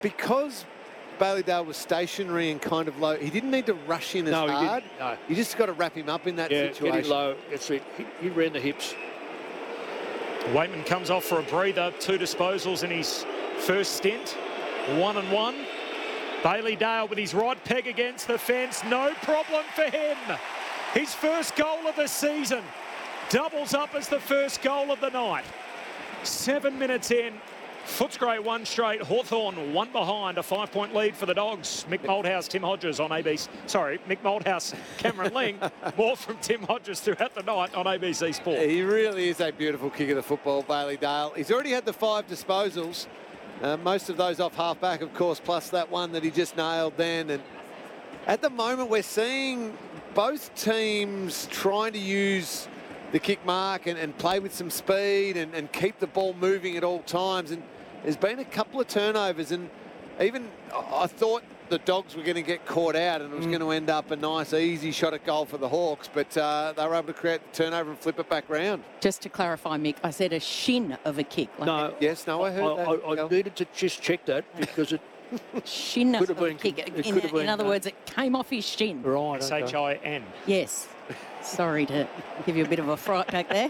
because Bailey Dale was stationary and kind of low, he didn't need to rush in as hard. No. You just got to wrap him up in that situation. Get him low. That's it. He ran the hips. Waitman comes off for a breather. 2 disposals in his first stint. 1-1. Bailey Dale with his right peg against the fence. No problem for him. His first goal of the season. Doubles up as the first goal of the night. 7 minutes in. Footscray 1 straight. Hawthorn 1 behind. A 5-point lead for the Dogs. Mick Moldhouse, Tim Hodges on ABC. Sorry, Mick Moldhouse, Cameron Ling. More from Tim Hodges throughout the night on ABC Sport. He really is a beautiful kick of the football, Bailey Dale. He's already had the 5 disposals. Most of those off half-back, of course, plus that one that he just nailed then. And at the moment, we're seeing both teams trying to use the kick mark and play with some speed and keep the ball moving at all times. And there's been a couple of turnovers, and even I thought the Dogs were going to get caught out and it was going to end up a nice, easy shot at goal for the Hawks, but they were able to create the turnover and flip it back round. Just to clarify, Mick, I said a shin of a kick. I heard that. I needed to just check that because it shin could of have a been. kick. In other words, it came off his shin. Right. Okay. S-H-I-N. Yes. Sorry to give you a bit of a fright back there.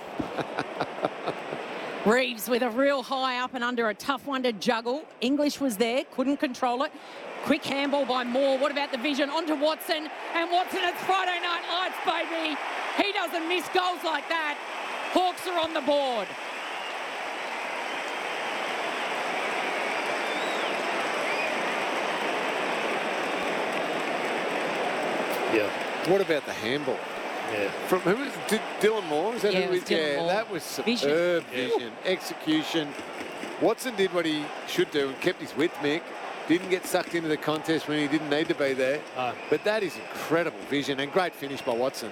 Reeves with a real high up and under, a tough one to juggle. English was there, couldn't control it. Quick handball by Moore. What about the vision? Onto Watson. And Watson, it's Friday Night Lights, baby. He doesn't miss goals like that. Hawks are on the board. Yeah. What about the handball? Yeah. From who was Dylan Moore? Is that Yeah, who it was Dylan Moore. That was superb vision, execution. Watson did what he should do and kept his width, Mick. Didn't get sucked into the contest when he didn't need to be there. But that is incredible vision and great finish by Watson.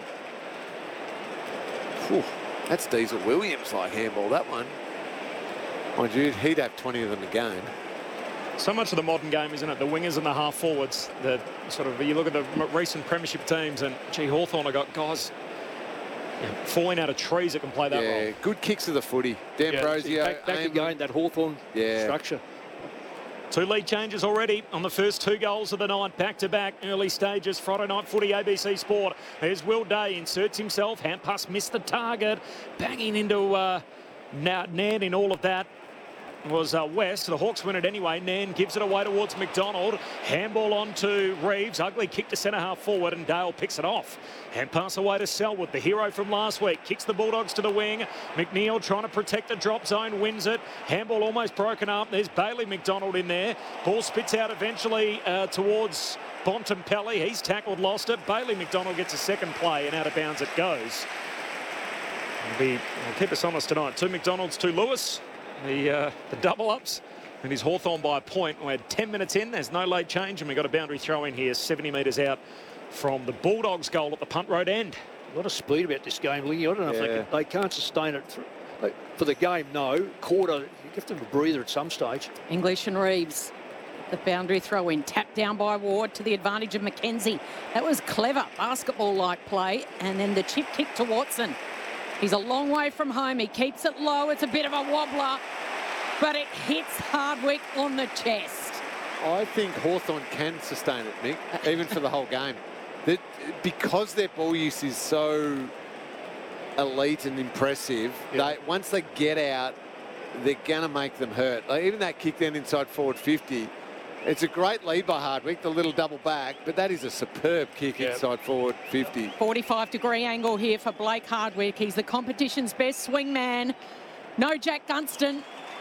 Whew, that's Diesel Williams like handball, that one. Mind you, he'd have 20 of them a game. So much of the modern game, isn't it? The wingers and the half forwards. The sort of, you look at the recent premiership teams, and gee, Hawthorn have got guys falling out of trees that can play that role. Good kicks of the footy. D'Ambrosio. Back again, that Hawthorn structure. 2 lead changes already on the first 2 goals of the night, back-to-back, early stages, Friday Night Footy, ABC Sport. There's Will Day, inserts himself, hand pass, missed the target, banging into Nan in all of that. Was West. The Hawks win it anyway. Nan gives it away towards McDonald. Handball on to Reeves. Ugly kick to centre half forward, and Dale picks it off. Hand pass away to Selwood, the hero from last week. Kicks the Bulldogs to the wing. McNeil trying to protect the drop zone, wins it. Handball almost broken up. There's Bailey McDonald in there. Ball spits out eventually towards Bontempelli. He's tackled, lost it. Bailey McDonald gets a second play, and out of bounds it goes. Will keep us honest tonight. 2 McDonalds, 2 Lewis. The double-ups, and he's Hawthorn by a point. We're 10 minutes in. There's no late change, and we've got a boundary throw in here, 70 metres out from the Bulldogs' goal at the punt road end. A lot of speed about this game, Lingy. I don't know if they can't sustain it for the game. No, quarter. You give them a breather at some stage. English and Reeves. The boundary throw in, tapped down by Ward to the advantage of Mackenzie. That was clever, basketball-like play, and then the chip kick to Watson. He's a long way from home. He keeps it low. It's a bit of a wobbler, but it hits Hardwick on the chest. I think Hawthorn can sustain it, Mick, even for the whole game. Because their ball use is so elite and impressive, once they get out, they're going to make them hurt. Like, even that kick then inside forward 50, it's a great lead by Hardwick, the little double back, but that is a superb kick inside forward 50. 45-degree angle here for Blake Hardwick. He's the competition's best swing man. No Jack Gunston.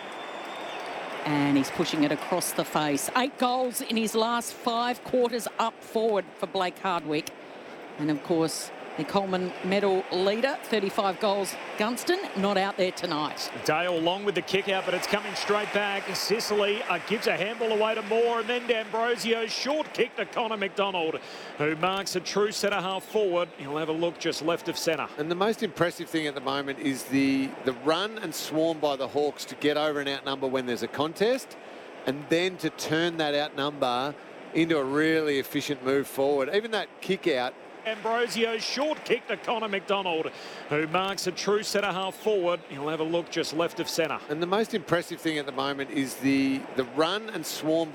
And he's pushing it across the face. 8 goals in his last 5 quarters up forward for Blake Hardwick. And, of course, the Coleman medal leader, 35 goals. Gunston not out there tonight. Dale long with the kick out, but it's coming straight back. Sicily gives a handball away to Moore, and then D'Ambrosio short kick to Connor McDonald, who marks a true centre half forward. He'll have a look just left of centre. And the most impressive thing at the moment is the run and swarm by the Hawks to get over and outnumber when there's a contest, and then to turn that outnumber into a really efficient move forward. Even that kick out, Ambrosio short kick to Connor McDonald, who marks a true centre-half forward. He'll have a look just left of centre. And the most impressive thing at the moment is the run and swarm